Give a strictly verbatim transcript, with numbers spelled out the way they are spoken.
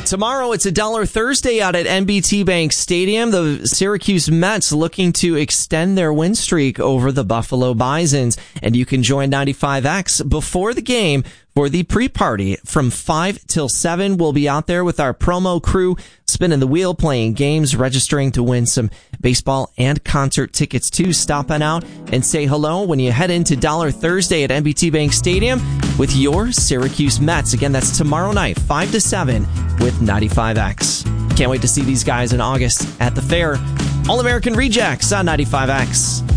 Tomorrow, it's a Dollar Thursday out at N B T Bank Stadium. The Syracuse Mets looking to extend their win streak over the Buffalo Bisons. And you can join ninety-five X before the game for the pre-party from five till seven. We'll be out there with our promo crew, spinning the wheel, playing games, registering to win some baseball and concert tickets too. Stopping out and say hello when you head into Dollar Thursday at N B T Bank Stadium with your Syracuse Mets. Again, that's tomorrow night, five to seven with ninety-five X. Can't wait to see these guys in August at the fair. All-American Rejects on ninety-five X.